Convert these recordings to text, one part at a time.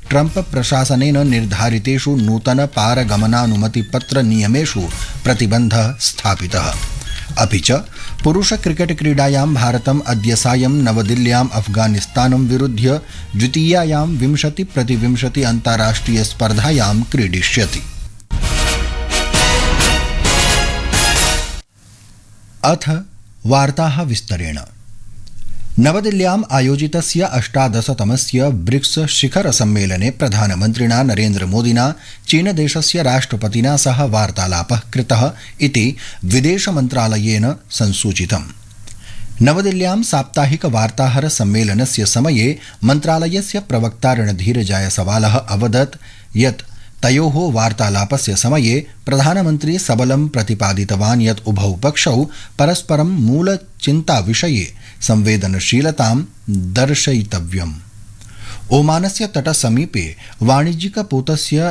Trump प्रशासनेन निर्धारितेषु नूतन पारगमनानुमतिपत्र नियमेषु प्रतिबन्धः स्थापितः। अपि च पुरुष क्रिकेट क्रीडायां भारतम् अद्य सायं नवदिल्ल्याम् अफगानिस्तानं विरुध्य द्वितीयायां 20-20 अन्ताराष्ट्रिय स्पर्धायां क्रीडिष्यति। अथ वार्ताः विस्तरेण। नवदिल्ल्याम् आयोजितस्य 18तमस्य ब्रिक्स शिखर सम्मेलने प्रधानमन्त्रिणा नरेन्द्रमोदिना चीनदेशस्य राष्ट्रपतिना सह वार्तालापः कृतः इति विदेशमन्त्रालयेन संसूचितम्। नवदिल्ल्यां साप्ताहिक वार्ताहर सम्मेलनस्य समये मन्त्रालयस्य प्रवक्ता रणधीर जायसवालः अवदत् यत् तयोः वार्तालापस्य समये प्रधानमन्त्री सबलं प्रतिपादितवान् यत् उभौ पक्षौ परस्परं मूलचिन्ताविषये संवेदनशीलतां दर्शयितव्यम्। ओमानस्य तटसमीपे वाणिज्यिकपोतस्य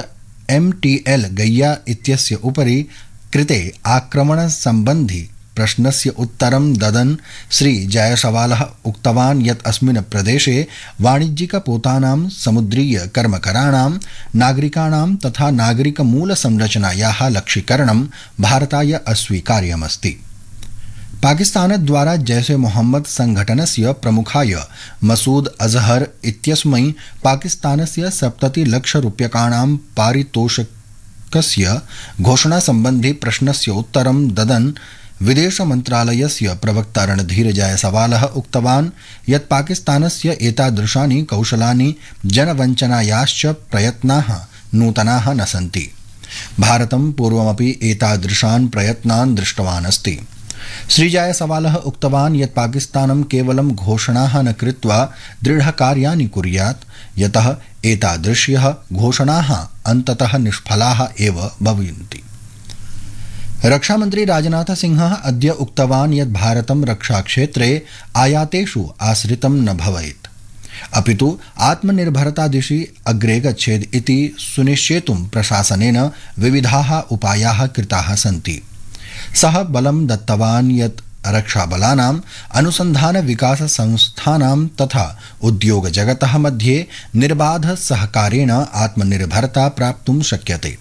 MTL गैया इत्यस्य उपरि कृते आक्रमणसम्बन्धि प्रश्नस्य उत्तरं ददन् श्री जायसवालः उक्तवान् यत् अस्मिन् प्रदेशे वाणिज्यिकपोतानां समुद्रीय कर्मकराणां नागरिकाणां तथा नागरिकमूलसंरचनायाः लक्ष्यीकरणं भारताय अस्वीकार्यमस्ति। पाकिस्तानद्वारा जैशे मोहम्मद संघटनस्य प्रमुखाय मसूद अजहर इत्यस्मै पाकिस्तानस्य 70 लाख रूप्यकाणां पारितोषिकस्य घोषणासम्बन्धी प्रश्नस्य उत्तरं ददन् विदेशमन्त्रालयस्य प्रवक्ता रणधीर जायसवालः उक्तवान् यत् पाकिस्तानस्य एतादृशानि कौशलानि जनवञ्चनायाश्च प्रयत्नाः नूतनाः न सन्ति। भारतं पूर्वमपि एतादृशान् प्रयत्नान् दृष्टवान् अस्ति। श्री जायसवालः उक्तवान् यत् पाकिस्तानं केवलं घोषणाः न कृत्वा दृढकार्याणि कुर्यात् यतः एतादृश्यः घोषणाः अन्ततः निष्फलाः एव भवन्ति। रक्षामन्त्री राजनाथ सिंहः अद्य उक्तवान् यत् भारतं रक्षाक्षेत्रे आयातेषु आश्रितं न भवेत्, अपितु आत्मनिर्भरता दिशि अग्रे गच्छेत् इति सुनिश्चेतुं प्रशासनेन विविधाः उपायाः कृताः सन्ति। सः बलं दत्तवान् यत् रक्षाबलानाम् अनुसन्धान विकास संस्थानां तथा उद्योगजगतः मध्ये निर्बाध सहकारेण आत्मनिर्भरता प्राप्तुं शक्यते।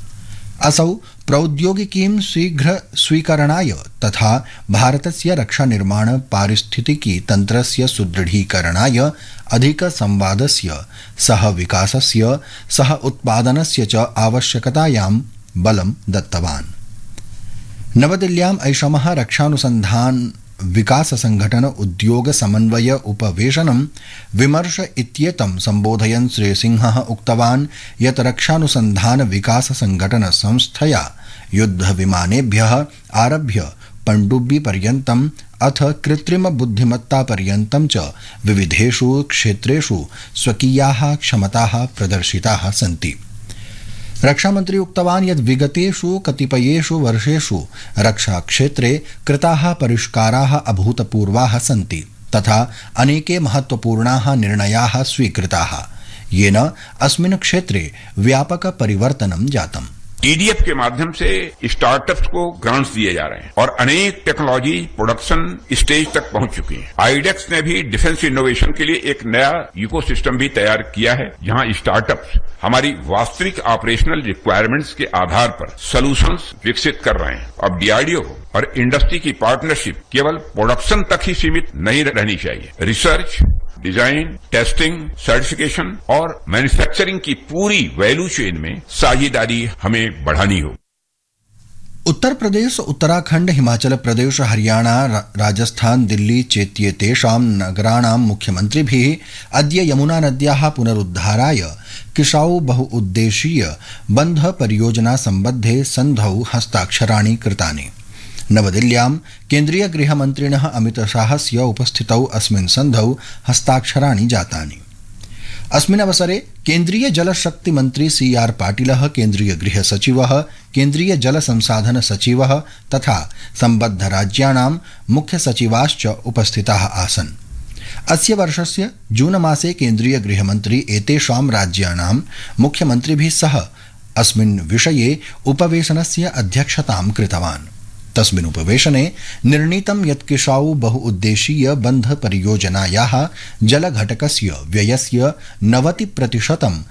असौ प्रौद्योगिकीं शीघ्र स्वीकरणाय तथा भारतस्य रक्षानिर्माण पारिस्थितिकी तन्त्रस्य सुदृढीकरणाय अधिक संवादस्य सह विकासस्य सह उत्पादनस्य च आवश्यकतायां बलं दत्तवान्। नवदिल्ल्याम् ऐषमः रक्षानुसन्धान विकास संघटन उद्योग समन्वय उपवेशनं विमर्श इत्येतं सम्बोधयन् श्री सिंहः उक्तवान् यत् रक्षानुसन्धान विकास संघटन संस्थया युद्धविमानेभ्यः आरभ्य पण्डुब्बी पर्यन्तम् अथ कृत्रिम बुद्धिमत्ता पर्यन्तं च विविधेषु क्षेत्रेषु स्वकीयाः क्षमताः प्रदर्शिताः सन्ति। रक्षामन्त्री उक्तवान् यत् विगतेषु कतिपयेषु वर्षेषु रक्षाक्षेत्रे कृताः परिष्काराः अभूतपूर्वाः सन्ति तथा अनेके महत्वपूर्णाः निर्णयाः स्वीकृताः येन अस्मिन् क्षेत्रे व्यापक परिवर्तनं जातम्। EDF के माध्यम से स्टार्टअप्स को ग्रांट्स दिए जा रहे हैं और अनेक टेक्नोलॉजी प्रोडक्शन स्टेज तक पहुंच चुकी है। आईडेक्स ने भी डिफेंस इनोवेशन के लिए एक नया इकोसिस्टम भी तैयार किया है जहां स्टार्टअप्स हमारी वास्तविक ऑपरेशनल रिक्वायरमेंट्स के आधार पर सॉल्यूशंस विकसित कर रहे हैं। अब DRDO और इंडस्ट्री की पार्टनरशिप केवल प्रोडक्शन तक ही सीमित नहीं रहनी चाहिए। रिसर्च, डिजाइन, टेस्टिंग, सर्टिफिकेशन और मैन्युफैक्चरिंग की पूरी वैल्यू चेन में साझेदारी हमें बढ़ानी हो। उत्तर प्रदेश, उत्तराखंड, हिमाचल प्रदेश, हरियाणा, राजस्थान, दिल्ली चेत्येतेषां नगराणां मुख्यमन्त्रिभिः अद्य यमुना नद्याः पुनरुद्धाराय किशाऊ बहुउद्देशीय बन्ध परियोजना सम्बद्धे सन्धौ हस्ताक्षराणि कृतानि। नवदिल्ल्यां केन्द्रीय गृहमन्त्रिणः अमितशाहस्य उपस्थितौ अस्मिन् सन्धौ हस्ताक्षराणि जातानि। अस्मिन् अवसरे केन्द्रीय जलशक्ति मन्त्री CR पाटिलः, केन्द्रीय गृह सचिवः, केन्द्रीय जल संसाधन सचिवः तथा सम्बद्धराज्याणां मुख्य सचिवाश्च उपस्थिताः आसन्। अस्य वर्षस्य जून मासे केन्द्रीय गृहमन्त्री एतेषां राज्याणां मुख्यमन्त्रिभिः सह अस्मिन् विषये उपवेशनस्य अध्यक्षतां कृतवान्। तस्मिन् उपवेशने निर्णीतं यत् किशाऊ बहुउद्देशीय बन्ध परियोजनायाः जलघटकस्य व्ययस्य 90%